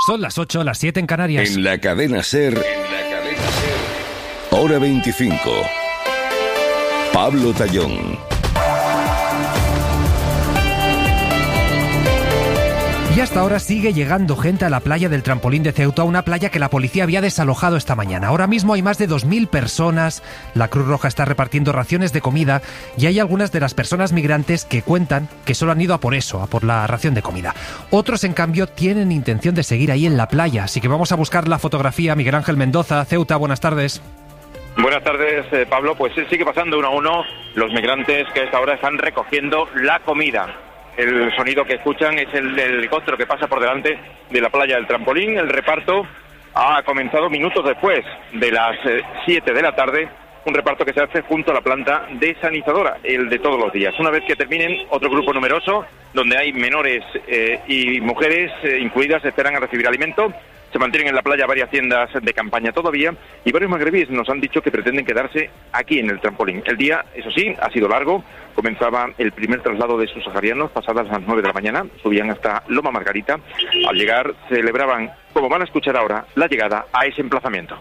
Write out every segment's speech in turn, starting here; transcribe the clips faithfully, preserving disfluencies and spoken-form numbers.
Son las ocho, las siete en Canarias. En la cadena SER, en la cadena SER, hora veinticinco. Pablo Tallón. Y hasta ahora sigue llegando gente a la playa del Trampolín de Ceuta, una playa que la policía había desalojado esta mañana. Ahora mismo hay más de dos mil personas, la Cruz Roja está repartiendo raciones de comida y hay algunas de las personas migrantes que cuentan que solo han ido a por eso, a por la ración de comida. Otros, en cambio, tienen intención de seguir ahí en la playa, así que vamos a buscar la fotografía. Miguel Ángel Mendoza, Ceuta, buenas tardes. Buenas tardes, eh, Pablo. Pues sigue pasando uno a uno los migrantes que a esta hora están recogiendo la comida. El sonido que escuchan es el del helicóptero que pasa por delante de la playa del Trampolín. El reparto ha comenzado minutos después de las siete de la tarde, un reparto que se hace junto a la planta desalinizadora, el de todos los días. Una vez que terminen, otro grupo numeroso, donde hay menores eh, y mujeres eh, incluidas, esperan a recibir alimento. Se mantienen en la playa varias tiendas de campaña todavía y varios magrebíes nos han dicho que pretenden quedarse aquí en el Trampolín. El día, eso sí, ha sido largo. Comenzaba el primer traslado de subsaharianos pasadas las nueve de la mañana. Subían hasta Loma Margarita. Al llegar celebraban, como van a escuchar ahora, la llegada a ese emplazamiento.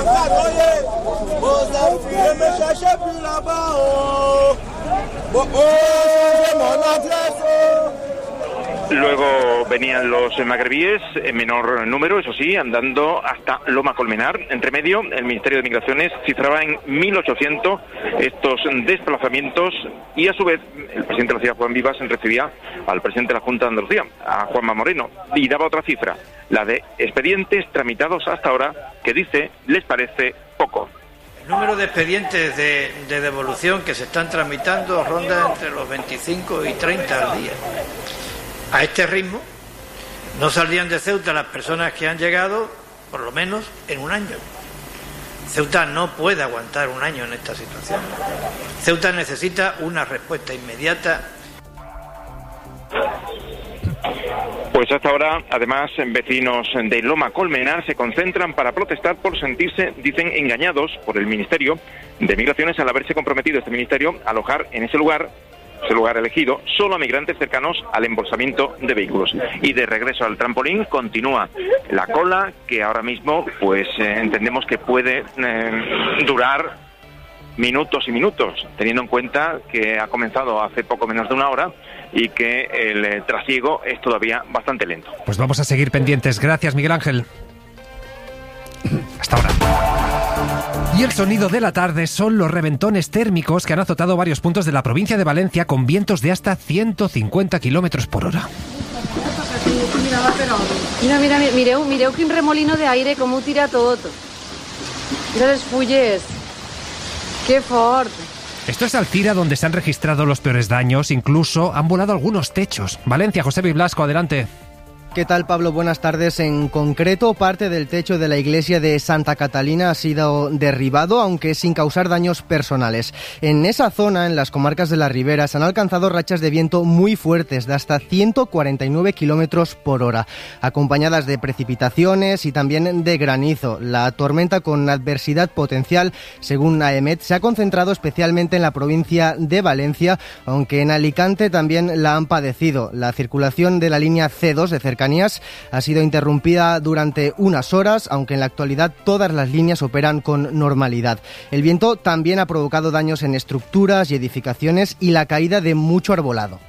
Luego venían los magrebíes, en menor número, eso sí, andando hasta Loma Colmenar. Entre medio, el Ministerio de Migraciones cifraba en mil ochocientos estos desplazamientos y, a su vez, el presidente de la ciudad, Juan Vivas, recibía al presidente de la Junta de Andalucía, a Juanma Moreno, y daba otra cifra, la de expedientes tramitados hasta ahora, que dice, les parece poco. El número de expedientes de, de devolución que se están tramitando ronda entre los veinticinco y treinta al día. A este ritmo no saldrían de Ceuta las personas que han llegado, por lo menos, en un año. Ceuta no puede aguantar un año en esta situación. Ceuta necesita una respuesta inmediata. Pues hasta ahora, además, vecinos de Loma Colmenar se concentran para protestar por sentirse, dicen, engañados por el Ministerio de Migraciones al haberse comprometido este ministerio a alojar en ese lugar ese lugar elegido, solo a migrantes cercanos al embolsamiento de vehículos. Y de regreso al Trampolín continúa la cola, que ahora mismo pues eh, entendemos que puede eh, durar minutos y minutos, teniendo en cuenta que ha comenzado hace poco menos de una hora y que el eh, trasiego es todavía bastante lento. Pues vamos a seguir pendientes. Gracias, Miguel Ángel. Hasta ahora. Y el sonido de la tarde son los reventones térmicos que han azotado varios puntos de la provincia de Valencia con vientos de hasta ciento cincuenta kilómetros por hora. Mira, mira, mireu, mireu quin remolino de aire, com ho tira tot. Mira les fulles. Qué fort. Esto es Alcira, donde se han registrado los peores daños. Incluso han volado algunos techos. Valencia, José Blasco, adelante. ¿Qué tal, Pablo? Buenas tardes. En concreto, parte del techo de la iglesia de Santa Catalina ha sido derribado, aunque sin causar daños personales. En esa zona, en las comarcas de la Ribera, se han alcanzado rachas de viento muy fuertes, de hasta ciento cuarenta y nueve kilómetros por hora, acompañadas de precipitaciones y también de granizo. La tormenta, con adversidad potencial, según AEMET, se ha concentrado especialmente en la provincia de Valencia, aunque en Alicante también la han padecido. La circulación de la línea C dos de cercanía ha sido interrumpida durante unas horas, aunque en la actualidad todas las líneas operan con normalidad. El viento también ha provocado daños en estructuras y edificaciones y la caída de mucho arbolado,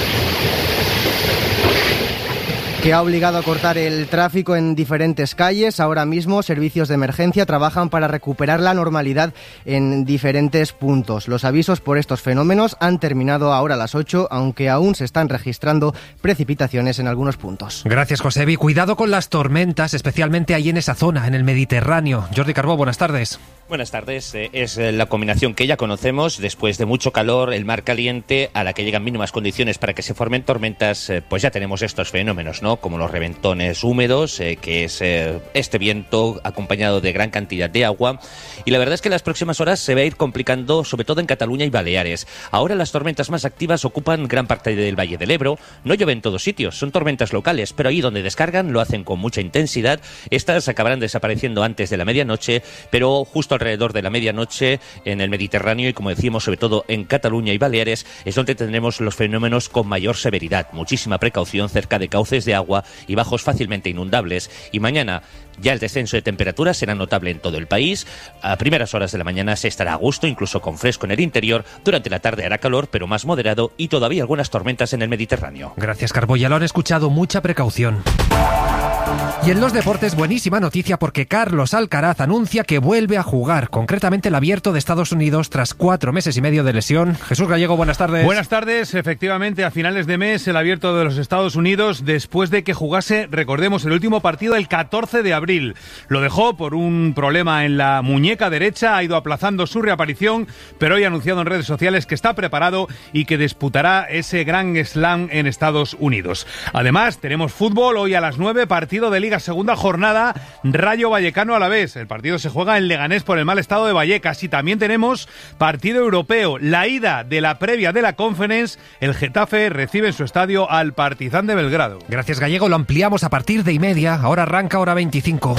que ha obligado a cortar el tráfico en diferentes calles. Ahora mismo, servicios de emergencia trabajan para recuperar la normalidad en diferentes puntos. Los avisos por estos fenómenos han terminado ahora a las ocho, aunque aún se están registrando precipitaciones en algunos puntos. Gracias, Josebi. Cuidado con las tormentas, especialmente ahí en esa zona, en el Mediterráneo. Jordi Carbó, buenas tardes. Buenas tardes. Es la combinación que ya conocemos. Después de mucho calor, el mar caliente, a la que llegan mínimas condiciones para que se formen tormentas, pues ya tenemos estos fenómenos, ¿no? Como los reventones húmedos, eh, que es eh, este viento acompañado de gran cantidad de agua. Y la verdad es que en las próximas horas se va a ir complicando, sobre todo en Cataluña y Baleares. Ahora las tormentas más activas ocupan gran parte del Valle del Ebro. No llueve en todos sitios, son tormentas locales, pero ahí donde descargan lo hacen con mucha intensidad. Estas acabarán desapareciendo antes de la medianoche, pero justo alrededor de la medianoche en el Mediterráneo y, como decíamos, sobre todo en Cataluña y Baleares, es donde tendremos los fenómenos con mayor severidad. Muchísima precaución cerca de cauces de agua agua y bajos fácilmente inundables. Y mañana ya el descenso de temperaturas será notable en todo el país. A primeras horas de la mañana se estará a gusto, incluso con fresco en el interior. Durante la tarde hará calor, pero más moderado, y todavía algunas tormentas en el Mediterráneo. Gracias, Carbo. Ya lo han escuchado, mucha precaución. Y en los deportes, buenísima noticia porque Carlos Alcaraz anuncia que vuelve a jugar, concretamente el Abierto de Estados Unidos, tras cuatro meses y medio de lesión. Jesús Gallego, buenas tardes. Buenas tardes. Efectivamente, a finales de mes, el Abierto de los Estados Unidos, después de que jugase, recordemos, el último partido el catorce de abril. Lo dejó por un problema en la muñeca derecha, ha ido aplazando su reaparición, pero hoy ha anunciado en redes sociales que está preparado y que disputará ese Grand Slam en Estados Unidos. Además, tenemos fútbol hoy a las nueve, partido de Liga, segunda jornada, Rayo Vallecano Alavés. El partido se juega en Leganés por el mal estado de Vallecas. Y también tenemos partido europeo, la ida de la previa de la Conference. El Getafe recibe en su estadio al Partizan de Belgrado. Gracias, Gallego. Lo ampliamos a partir de y media. Ahora arranca hora veinticinco.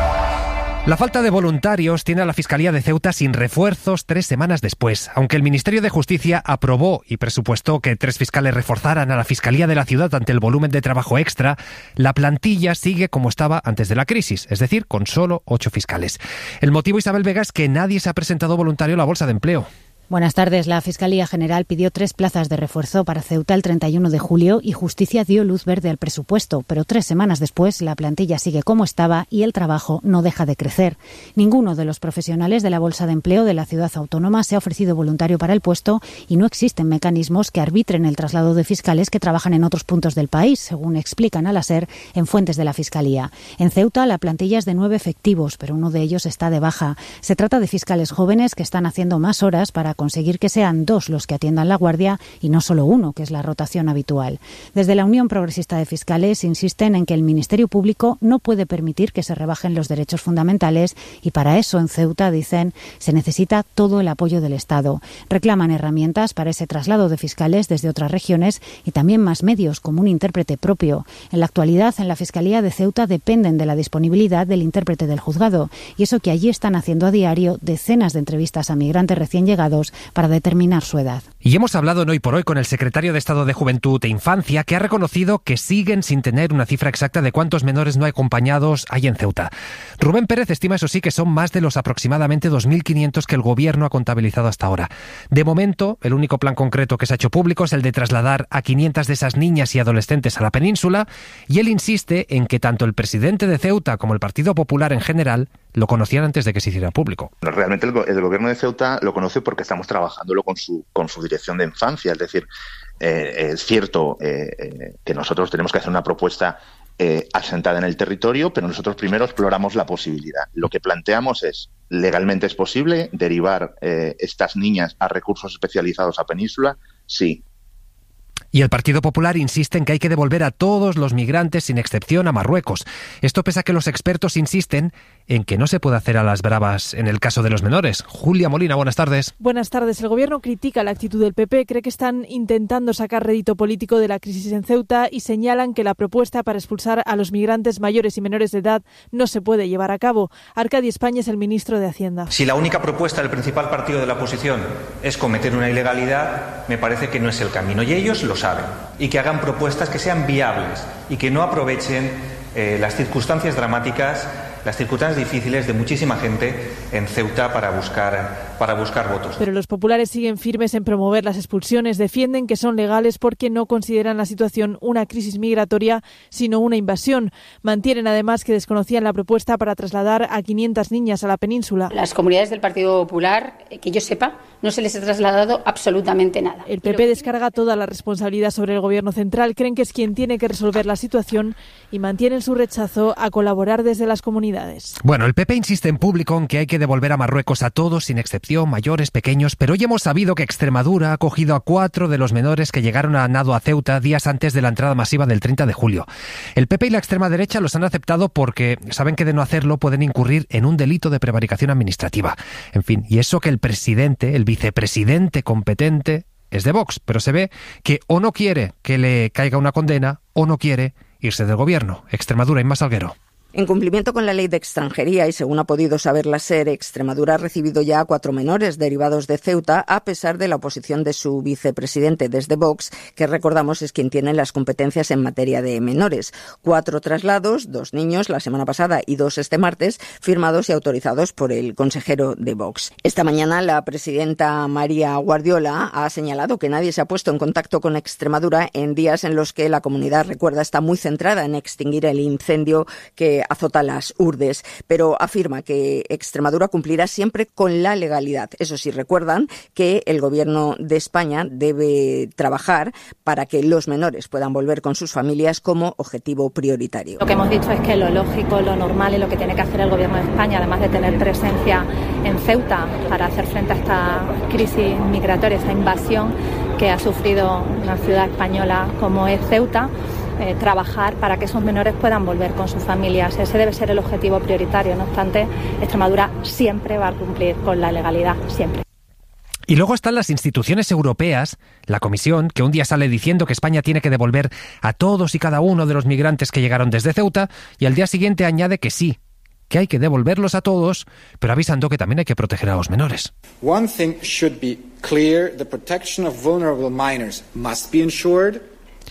La falta de voluntarios tiene a la Fiscalía de Ceuta sin refuerzos tres semanas después. Aunque el Ministerio de Justicia aprobó y presupuestó que tres fiscales reforzaran a la Fiscalía de la ciudad ante el volumen de trabajo extra, la plantilla sigue como estaba antes de la crisis, es decir, con solo ocho fiscales. El motivo, Isabel Vega, es que nadie se ha presentado voluntario a la bolsa de empleo. Buenas tardes. La Fiscalía General pidió tres plazas de refuerzo para Ceuta el treinta y uno de julio y Justicia dio luz verde al presupuesto, pero tres semanas después la plantilla sigue como estaba y el trabajo no deja de crecer. Ninguno de los profesionales de la Bolsa de Empleo de la ciudad autónoma se ha ofrecido voluntario para el puesto y no existen mecanismos que arbitren el traslado de fiscales que trabajan en otros puntos del país, según explican a la SER en fuentes de la Fiscalía. En Ceuta la plantilla es de nueve efectivos, pero uno de ellos está de baja. Se trata de fiscales jóvenes que están haciendo más horas para conseguir que sean dos los que atiendan la guardia y no solo uno, que es la rotación habitual. Desde la Unión Progresista de Fiscales insisten en que el Ministerio Público no puede permitir que se rebajen los derechos fundamentales y para eso en Ceuta, dicen, se necesita todo el apoyo del Estado. Reclaman herramientas para ese traslado de fiscales desde otras regiones y también más medios, como un intérprete propio. En la actualidad, en la Fiscalía de Ceuta dependen de la disponibilidad del intérprete del juzgado y eso que allí están haciendo a diario decenas de entrevistas a migrantes recién llegados para determinar su edad. Y hemos hablado en Hoy por Hoy con el secretario de Estado de Juventud e Infancia, que ha reconocido que siguen sin tener una cifra exacta de cuántos menores no acompañados hay en Ceuta. Rubén Pérez estima, eso sí, que son más de los aproximadamente dos mil quinientos que el Gobierno ha contabilizado hasta ahora. De momento, el único plan concreto que se ha hecho público es el de trasladar a quinientas de esas niñas y adolescentes a la península, y él insiste en que tanto el presidente de Ceuta como el Partido Popular en general lo conocían antes de que se hiciera público. Realmente el, el Gobierno de Ceuta lo conoce porque estamos trabajándolo con su, con su dirección de infancia. Es decir, eh, es cierto eh, eh, que nosotros tenemos que hacer una propuesta eh, asentada en el territorio, pero nosotros primero exploramos la posibilidad. Lo que planteamos es, ¿legalmente es posible derivar eh, estas niñas a recursos especializados a Península? Sí. Y el Partido Popular insiste en que hay que devolver a todos los migrantes sin excepción a Marruecos. Esto pese a que los expertos insisten en que no se puede hacer a las bravas en el caso de los menores. Julia Molina, buenas tardes. Buenas tardes. El Gobierno critica la actitud del P P, cree que están intentando sacar rédito político de la crisis en Ceuta y señalan que la propuesta para expulsar a los migrantes mayores y menores de edad no se puede llevar a cabo. Arcadi España es el ministro de Hacienda. Si la única propuesta del principal partido de la oposición es cometer una ilegalidad, me parece que no es el camino y ellos lo saben. Y que hagan propuestas que sean viables y que no aprovechen eh, las circunstancias dramáticas, las circunstancias difíciles de muchísima gente en Ceuta para buscar, para buscar votos. Pero los populares siguen firmes en promover las expulsiones, defienden que son legales porque no consideran la situación una crisis migratoria, sino una invasión. Mantienen además que desconocían la propuesta para trasladar a quinientas niñas a la península. Las comunidades del Partido Popular, que yo sepa, no se les ha trasladado absolutamente nada. El P P descarga toda la responsabilidad sobre el Gobierno central, creen que es quien tiene que resolver la situación y mantienen su rechazo a colaborar desde las comunidades. Bueno, el P P insiste en público en que hay que devolver a Marruecos a todos, sin excepción, mayores, pequeños, pero hoy hemos sabido que Extremadura ha acogido a cuatro de los menores que llegaron a nado a Ceuta días antes de la entrada masiva del treinta de julio. El P P y la extrema derecha los han aceptado porque saben que de no hacerlo pueden incurrir en un delito de prevaricación administrativa. En fin, y eso que el presidente, el vicepresidente competente, es de Vox, pero se ve que o no quiere que le caiga una condena o no quiere irse del gobierno. Extremadura, Inma Salguero. En cumplimiento con la ley de extranjería y según ha podido saber la SER, Extremadura ha recibido ya a cuatro menores derivados de Ceuta a pesar de la oposición de su vicepresidente desde Vox, que recordamos es quien tiene las competencias en materia de menores. Cuatro traslados, dos niños la semana pasada y dos este martes, firmados y autorizados por el consejero de Vox. Esta mañana la presidenta María Guardiola ha señalado que nadie se ha puesto en contacto con Extremadura en días en los que la comunidad, recuerda, está muy centrada en extinguir el incendio que azota las urdes, pero afirma que Extremadura cumplirá siempre con la legalidad. Eso sí, recuerdan que el Gobierno de España debe trabajar para que los menores puedan volver con sus familias como objetivo prioritario. Lo que hemos dicho es que lo lógico, lo normal y lo que tiene que hacer el Gobierno de España, además de tener presencia en Ceuta para hacer frente a esta crisis migratoria, esta invasión que ha sufrido una ciudad española como es Ceuta, Eh, trabajar para que esos menores puedan volver con sus familias. Ese debe ser el objetivo prioritario. No obstante, Extremadura siempre va a cumplir con la legalidad, siempre. Y luego están las instituciones europeas, la Comisión, que un día sale diciendo que España tiene que devolver a todos y cada uno de los migrantes que llegaron desde Ceuta, y al día siguiente añade que sí, que hay que devolverlos a todos, pero avisando que también hay que proteger a los menores. One thing should be clear: the protection of vulnerable minors must be ensured.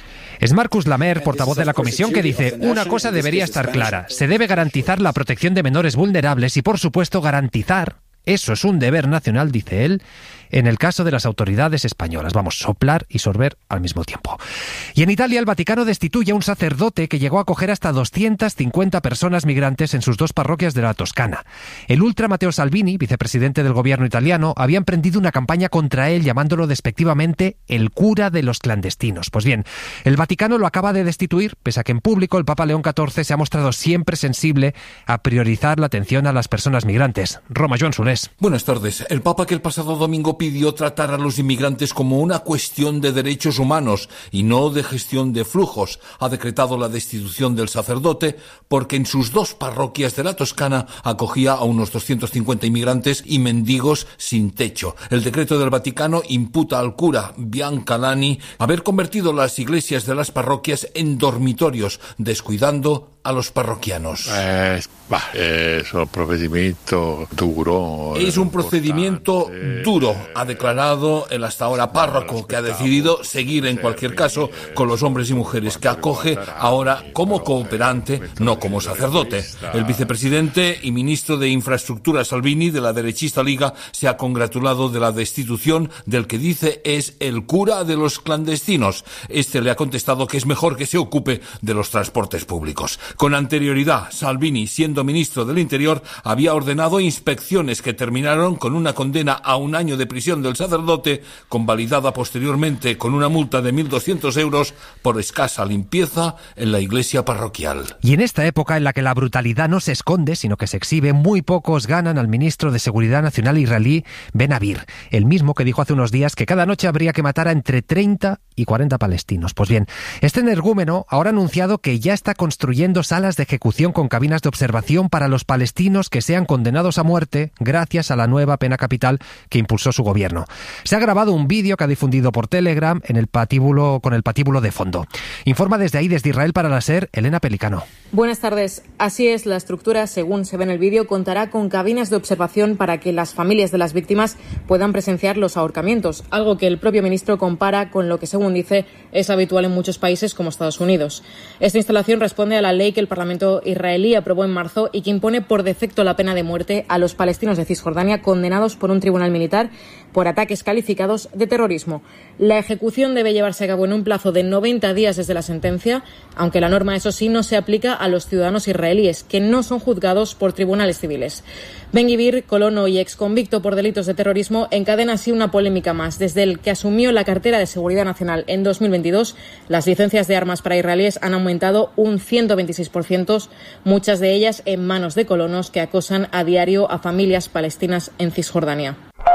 Es Marcus Lamer, portavoz de la Comisión, que dice: una cosa debería estar clara, se debe garantizar la protección de menores vulnerables y, por supuesto, garantizar, eso es un deber nacional, dice él, en el caso de las autoridades españolas. Vamos, soplar y sorber al mismo tiempo. Y en Italia el Vaticano destituye a un sacerdote que llegó a acoger hasta doscientas cincuenta personas migrantes en sus dos parroquias de la Toscana. El ultra Matteo Salvini, vicepresidente del gobierno italiano, había emprendido una campaña contra él llamándolo despectivamente el cura de los clandestinos. Pues bien, el Vaticano lo acaba de destituir, pese a que en público el Papa León catorce se ha mostrado siempre sensible a priorizar la atención a las personas migrantes. Roma, Joan Solés. Buenas tardes. El Papa, que el pasado domingo pidió tratar a los inmigrantes como una cuestión de derechos humanos y no de gestión de flujos, ha decretado la destitución del sacerdote porque en sus dos parroquias de la Toscana acogía a unos doscientos cincuenta inmigrantes y mendigos sin techo. El decreto del Vaticano imputa al cura Biancalani haber convertido las iglesias de las parroquias en dormitorios, descuidando a los parroquianos. Eh, bah, es un procedimiento duro. Es un procedimiento duro, ha declarado el hasta ahora párroco, que ha decidido seguir en cualquier caso con los hombres y mujeres que acoge ahora como cooperante, no como sacerdote. El vicepresidente y ministro de Infraestructura Salvini, de la derechista Liga, se ha congratulado de la destitución del que dice es el cura de los clandestinos. Este le ha contestado que es mejor que se ocupe de los transportes públicos. Con anterioridad, Salvini, siendo ministro del Interior, había ordenado inspecciones que terminaron con una condena a un año de prisión del sacerdote, convalidada posteriormente con una multa de mil doscientos euros por escasa limpieza en la iglesia parroquial. Y en esta época en la que la brutalidad no se esconde, sino que se exhibe, muy pocos ganan al ministro de Seguridad Nacional israelí, Ben Gvir, el mismo que dijo hace unos días que cada noche habría que matar a entre treinta y cuarenta palestinos. Pues bien, este energúmeno ahora ha anunciado que ya está construyendo salas de ejecución con cabinas de observación para los palestinos que sean condenados a muerte gracias a la nueva pena capital que impulsó su gobierno. Se ha grabado un vídeo que ha difundido por Telegram en el patíbulo, con el patíbulo de fondo. Informa desde ahí, desde Israel para la SER, Elena Pelicano. Buenas tardes. Así es, la estructura, según se ve en el vídeo, contará con cabinas de observación para que las familias de las víctimas puedan presenciar los ahorcamientos, algo que el propio ministro compara con lo que, según dice, es habitual en muchos países como Estados Unidos. Esta instalación responde a la ley que el Parlamento israelí aprobó en marzo y que impone por defecto la pena de muerte a los palestinos de Cisjordania condenados por un tribunal militar por ataques calificados de terrorismo. La ejecución debe llevarse a cabo en un plazo de noventa días desde la sentencia, aunque la norma, eso sí, no se aplica a los ciudadanos israelíes, que no son juzgados por tribunales civiles. Ben Gvir, colono y exconvicto por delitos de terrorismo, encadena así una polémica más. Desde el que asumió la cartera de Seguridad Nacional en dos mil veintidós, las licencias de armas para israelíes han aumentado un ciento veintiséis por ciento, muchas de ellas en manos de colonos que acosan a diario a familias palestinas en Cisjordania.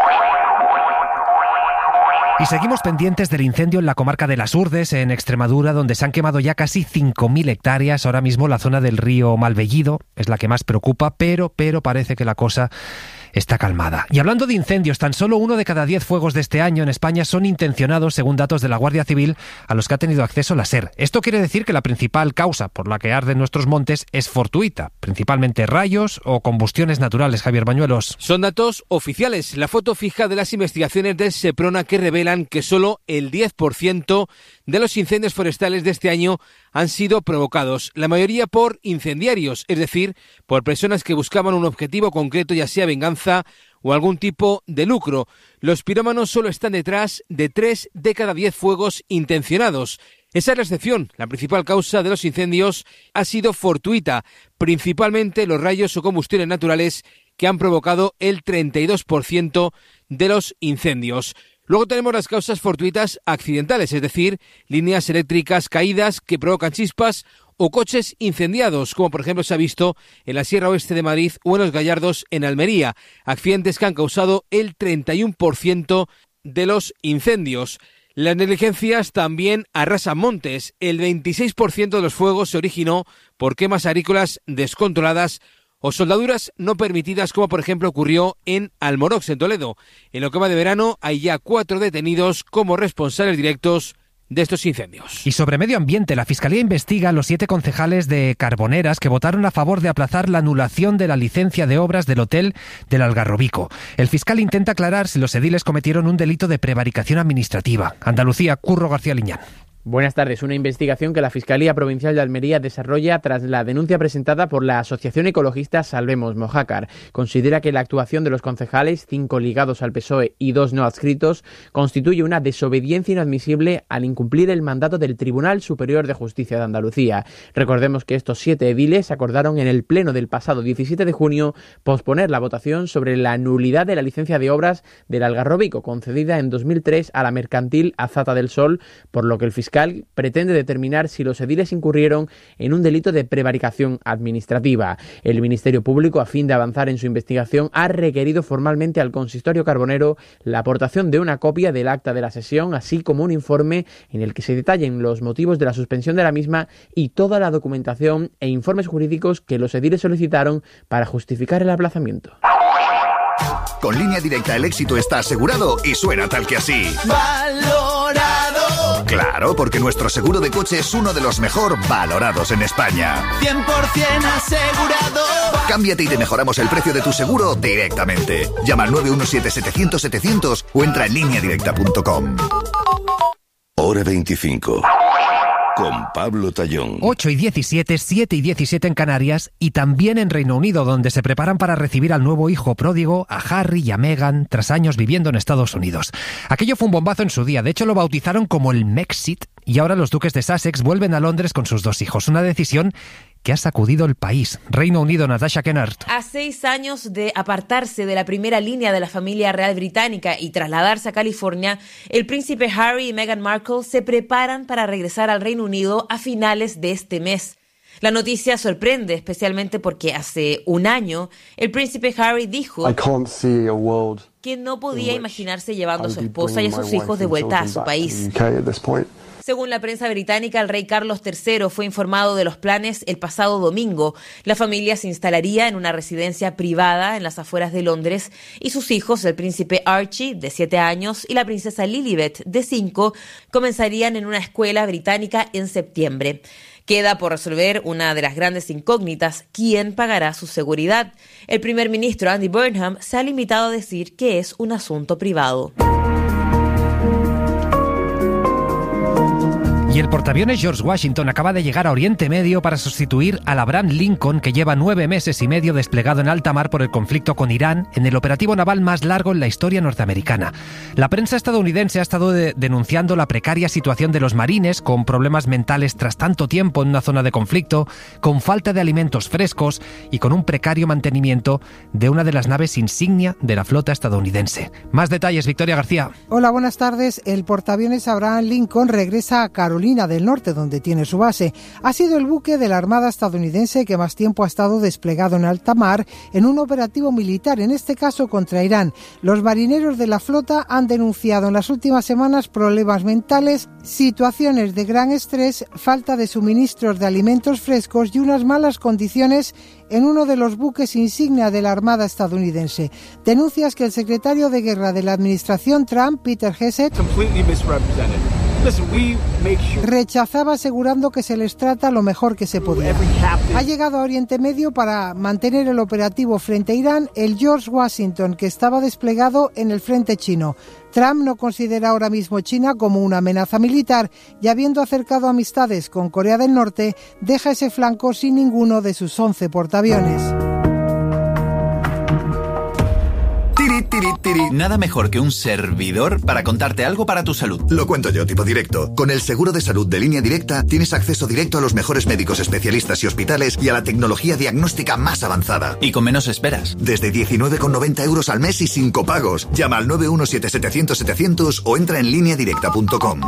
Y seguimos pendientes del incendio en la comarca de Las Urdes, en Extremadura, donde se han quemado ya casi cinco mil hectáreas. Ahora mismo la zona del río Malvellido es la que más preocupa, pero, pero parece que la cosa está calmada. Y hablando de incendios, tan solo uno de cada diez fuegos de este año en España son intencionados, según datos de la Guardia Civil, a los que ha tenido acceso la SER. Esto quiere decir que la principal causa por la que arden nuestros montes es fortuita, principalmente rayos o combustiones naturales. Javier Bañuelos. Son datos oficiales. La foto fija de las investigaciones del SEPRONA que revelan que solo el diez por ciento de los incendios forestales de este año han sido provocados, la mayoría por incendiarios, es decir, por personas que buscaban un objetivo concreto, ya sea venganza o algún tipo de lucro. Los pirómanos solo están detrás de tres de cada diez fuegos intencionados. Esa es la excepción. La principal causa de los incendios ha sido fortuita, principalmente los rayos o combustiones naturales que han provocado el treinta y dos por ciento de los incendios. Luego tenemos las causas fortuitas accidentales, es decir, líneas eléctricas caídas que provocan chispas o coches incendiados, como por ejemplo se ha visto en la Sierra Oeste de Madrid o en Los Gallardos en Almería, accidentes que han causado el treinta y uno por ciento de los incendios. Las negligencias también arrasan montes. El veintiséis por ciento de los fuegos se originó por quemas agrícolas descontroladas o soldaduras no permitidas, como por ejemplo ocurrió en Almorox, en Toledo. En lo que va de verano hay ya cuatro detenidos como responsables directos de estos incendios. Y sobre medio ambiente, la Fiscalía investiga a los siete concejales de Carboneras que votaron a favor de aplazar la anulación de la licencia de obras del hotel del Algarrobico. El fiscal intenta aclarar si los ediles cometieron un delito de prevaricación administrativa. Andalucía, Curro García Liñán. Buenas tardes. Una investigación que la Fiscalía Provincial de Almería desarrolla tras la denuncia presentada por la Asociación Ecologista Salvemos Mojácar. Considera que la actuación de los concejales, cinco ligados al P S O E y dos no adscritos, constituye una desobediencia inadmisible al incumplir el mandato del Tribunal Superior de Justicia de Andalucía. Recordemos que estos siete ediles acordaron en el pleno del pasado diecisiete de junio posponer la votación sobre la nulidad de la licencia de obras del Algarrobico, concedida en dos mil tres a la mercantil Azata del Sol, por lo que el fiscal pretende determinar si los ediles incurrieron en un delito de prevaricación administrativa. El Ministerio Público, a fin de avanzar en su investigación, ha requerido formalmente al consistorio carbonero la aportación de una copia del acta de la sesión, así como un informe en el que se detallen los motivos de la suspensión de la misma y toda la documentación e informes jurídicos que los ediles solicitaron para justificar el aplazamiento. Con Línea Directa el éxito está asegurado y suena tal que así. ¡Valorado! Claro, porque nuestro seguro de coche es uno de los mejor valorados en España. cien por ciento asegurado. Cámbiate y te mejoramos el precio de tu seguro directamente. Llama al nueve uno siete setecientos setecientos o entra en línea directa punto com. Hora veinticinco. Con Pablo Tallón. ocho y diecisiete, siete y diecisiete en Canarias y también en Reino Unido, donde se preparan para recibir al nuevo hijo pródigo, a Harry y a Meghan, tras años viviendo en Estados Unidos. Aquello fue un bombazo en su día, de hecho lo bautizaron como el Mexit, y ahora los duques de Sussex vuelven a Londres con sus dos hijos. Una decisión que ha sacudido el país. Reino Unido, Natasha Kennard. A seis años de apartarse de la primera línea de la familia real británica y trasladarse a California, el príncipe Harry y Meghan Markle se preparan para regresar al Reino Unido a finales de este mes. La noticia sorprende, especialmente porque hace un año el príncipe Harry dijo que no podía imaginarse llevando a su esposa y a sus hijos de vuelta a su país. Según la prensa británica, el rey Carlos tercero fue informado de los planes el pasado domingo. La familia se instalaría en una residencia privada en las afueras de Londres y sus hijos, el príncipe Archie, de siete años, y la princesa Lilibet, de cinco, comenzarían en una escuela británica en septiembre. Queda por resolver una de las grandes incógnitas: ¿quién pagará su seguridad? El primer ministro Andy Burnham se ha limitado a decir que es un asunto privado. Y el portaaviones George Washington acaba de llegar a Oriente Medio para sustituir al Abraham Lincoln, que lleva nueve meses y medio desplegado en alta mar por el conflicto con Irán, en el operativo naval más largo en la historia norteamericana. La prensa estadounidense ha estado de- denunciando la precaria situación de los marines, con problemas mentales tras tanto tiempo en una zona de conflicto, con falta de alimentos frescos y con un precario mantenimiento de una de las naves insignia de la flota estadounidense. Más detalles, Victoria García. Hola, buenas tardes. El portaaviones Abraham Lincoln regresa a Carolina Carolina del Norte, donde tiene su base. Ha sido el buque de la Armada estadounidense que más tiempo ha estado desplegado en alta mar en un operativo militar, en este caso contra Irán. Los marineros de la flota han denunciado en las últimas semanas problemas mentales, situaciones de gran estrés, falta de suministros de alimentos frescos y unas malas condiciones en uno de los buques insignia de la Armada estadounidense. Denuncias que el secretario de Guerra de la administración Trump, Peter Hegseth, rechazaba, asegurando que se les trata lo mejor que se podía. Ha llegado a Oriente Medio para mantener el operativo frente a Irán el George Washington, que estaba desplegado en el frente chino. Trump no considera ahora mismo China como una amenaza militar y, habiendo acercado amistades con Corea del Norte, deja ese flanco sin ninguno de sus once portaaviones. Tiri, tiri, tiri. Nada mejor que un servidor para contarte algo para tu salud. Lo cuento yo, tipo directo. Con el seguro de salud de Línea Directa tienes acceso directo a los mejores médicos especialistas y hospitales y a la tecnología diagnóstica más avanzada. Y con menos esperas. Desde diecinueve con noventa euros al mes y sin copagos. Llama al nueve uno siete setecientos setecientos o entra en línea directa punto com.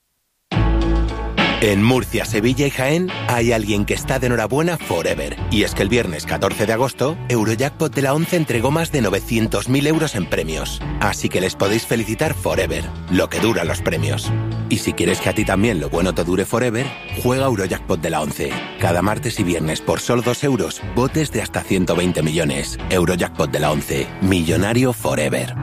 En Murcia, Sevilla y Jaén hay alguien que está de enhorabuena forever. Y es que el viernes catorce de agosto, Eurojackpot de la once entregó más de novecientos mil euros en premios. Así que les podéis felicitar forever, lo que duran los premios. Y si quieres que a ti también lo bueno te dure forever, juega Eurojackpot de la once. Cada martes y viernes por solo dos euros, botes de hasta ciento veinte millones. Eurojackpot de la once, millonario forever.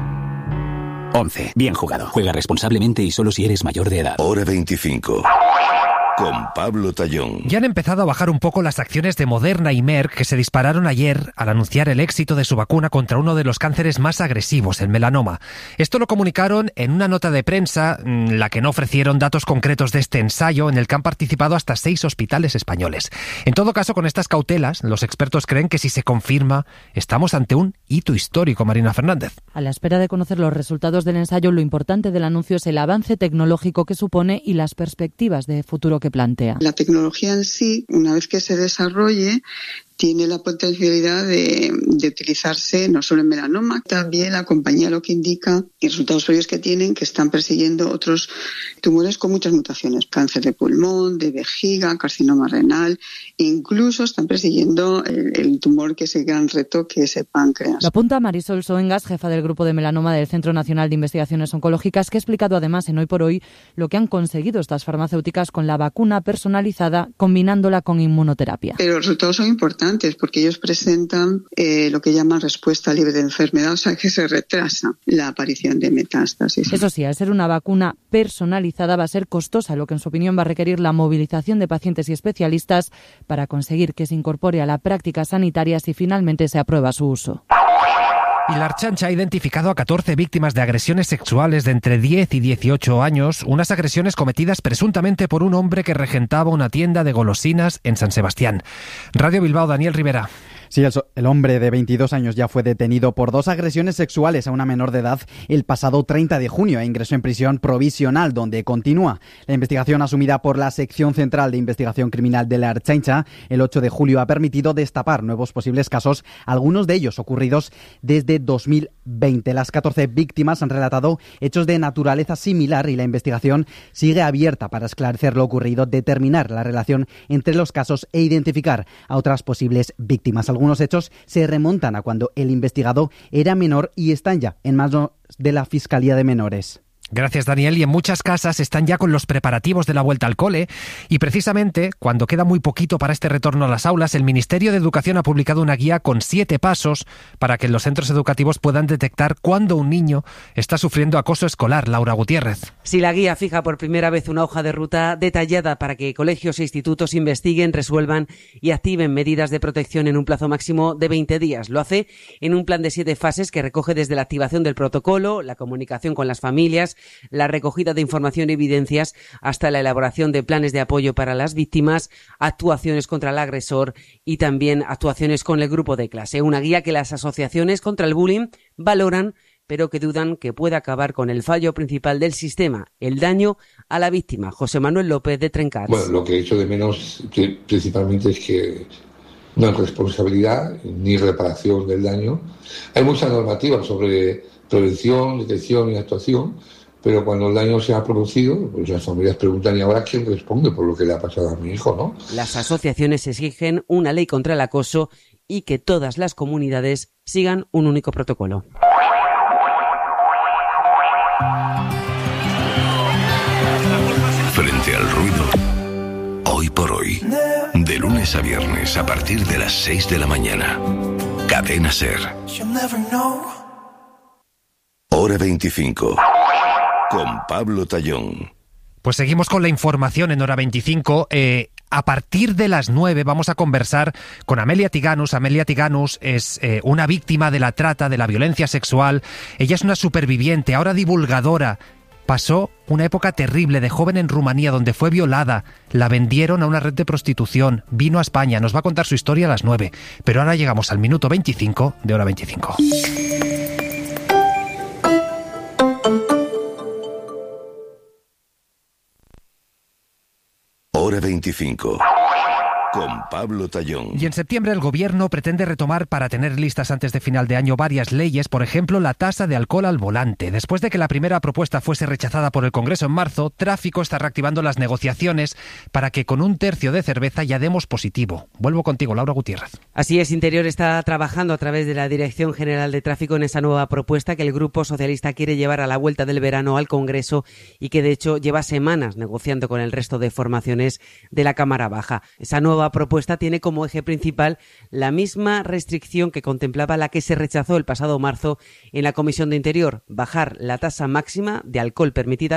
once. Bien jugado. Juega responsablemente y solo si eres mayor de edad. Hora veinticinco. Con Pablo Tallón. Ya han empezado a bajar un poco las acciones de Moderna y Merck, que se dispararon ayer al anunciar el éxito de su vacuna contra uno de los cánceres más agresivos, el melanoma. Esto lo comunicaron en una nota de prensa, la que no ofrecieron datos concretos de este ensayo, en el que han participado hasta seis hospitales españoles. En todo caso, con estas cautelas, los expertos creen que si se confirma, estamos ante un hito histórico, Marina Fernández. A la espera de conocer los resultados del ensayo, lo importante del anuncio es el avance tecnológico que supone y las perspectivas de futuro que plantea. La tecnología en sí, una vez que se desarrolle, tiene la potencialidad de, de utilizarse no solo en melanoma, también la compañía lo que indica y resultados previos que tienen que están persiguiendo otros tumores con muchas mutaciones, cáncer de pulmón, de vejiga, carcinoma renal, e incluso están persiguiendo el, el tumor que es el gran reto, que es el páncreas. Lo apunta Marisol Soengas, jefa del grupo de melanoma del Centro Nacional de Investigaciones Oncológicas, que ha explicado además en Hoy por Hoy lo que han conseguido estas farmacéuticas con la vacuna personalizada, combinándola con inmunoterapia. Pero los resultados son importantes porque ellos presentan eh, lo que llaman respuesta libre de enfermedad, o sea que se retrasa la aparición de metástasis. Eso sí, al ser una vacuna personalizada va a ser costosa, lo que en su opinión va a requerir la movilización de pacientes y especialistas para conseguir que se incorpore a la práctica sanitaria si finalmente se aprueba su uso. Y la Ertzaintza ha identificado a catorce víctimas de agresiones sexuales de entre diez y dieciocho años, unas agresiones cometidas presuntamente por un hombre que regentaba una tienda de golosinas en San Sebastián. Radio Bilbao, Daniel Rivera. Sí, el, el hombre de veintidós años ya fue detenido por dos agresiones sexuales a una menor de edad el pasado treinta de junio e ingresó en prisión provisional, donde continúa. La investigación asumida por la Sección Central de Investigación Criminal de la Ertzaintza el ocho de julio ha permitido destapar nuevos posibles casos, algunos de ellos ocurridos desde dos mil veinte. Las catorce víctimas han relatado hechos de naturaleza similar y la investigación sigue abierta para esclarecer lo ocurrido, determinar la relación entre los casos e identificar a otras posibles víctimas. Algunos hechos se remontan a cuando el investigado era menor y están ya en manos de la Fiscalía de Menores. Gracias, Daniel. Y en muchas casas están ya con los preparativos de la vuelta al cole y precisamente cuando queda muy poquito para este retorno a las aulas, el Ministerio de Educación ha publicado una guía con siete pasos para que los centros educativos puedan detectar cuándo un niño está sufriendo acoso escolar. Laura Gutiérrez. Sí, la guía fija por primera vez una hoja de ruta detallada para que colegios e institutos investiguen, resuelvan y activen medidas de protección en un plazo máximo de veinte días. Lo hace en un plan de siete fases que recoge desde la activación del protocolo, la comunicación con las familias, la recogida de información y evidencias, hasta la elaboración de planes de apoyo para las víctimas, actuaciones contra el agresor y también actuaciones con el grupo de clase. Una guía que las asociaciones contra el bullying valoran, pero que dudan que pueda acabar con el fallo principal del sistema, el daño a la víctima. José Manuel López, de Trencats. Bueno, lo que he hecho de menos principalmente es que no hay responsabilidad ni reparación del daño. Hay mucha normativa sobre prevención, detección y actuación, pero cuando el daño se ha producido, pues las familias preguntan, ¿y ahora quién responde por lo que le ha pasado a mi hijo, no? Las asociaciones exigen una ley contra el acoso y que todas las comunidades sigan un único protocolo. Frente al ruido, hoy por hoy, de lunes a viernes a partir de las seis de la mañana. Cadena SER. Hora veinticinco. Con Pablo Tallón. Pues seguimos con la información en Hora veinticinco. Eh, a partir de las nueve vamos a conversar con Amelia Tiganus. Amelia Tiganus es eh, una víctima de la trata, de la violencia sexual. Ella es una superviviente, ahora divulgadora. Pasó una época terrible de joven en Rumanía donde fue violada, la vendieron a una red de prostitución, vino a España, nos va a contar su historia a las nueve. Pero ahora llegamos al minuto veinticinco de Hora veinticinco. Hora veinticinco. Con Pablo Tallón. Y en septiembre el gobierno pretende retomar para tener listas antes de final de año varias leyes, por ejemplo la tasa de alcohol al volante. Después de que la primera propuesta fuese rechazada por el Congreso en marzo, Tráfico está reactivando las negociaciones para que con un tercio de cerveza ya demos positivo. Vuelvo contigo, Laura Gutiérrez. Así es, Interior está trabajando a través de la Dirección General de Tráfico en esa nueva propuesta que el Grupo Socialista quiere llevar a la vuelta del verano al Congreso y que de hecho lleva semanas negociando con el resto de formaciones de la Cámara Baja. Esa nueva propuesta tiene como eje principal la misma restricción que contemplaba la que se rechazó el pasado marzo en la Comisión de Interior, bajar la tasa máxima de alcohol permitida